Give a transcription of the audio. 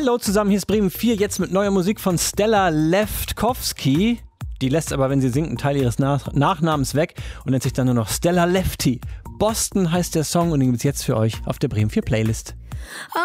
Hallo zusammen, hier ist Bremen 4, jetzt mit neuer Musik von Stella Leftkowski. Die lässt aber, wenn sie singt, einen Teil ihres Nachnamens weg und nennt sich dann nur noch Stella Lefty. Boston heißt der Song und den gibt es jetzt für euch auf der Bremen 4 Playlist.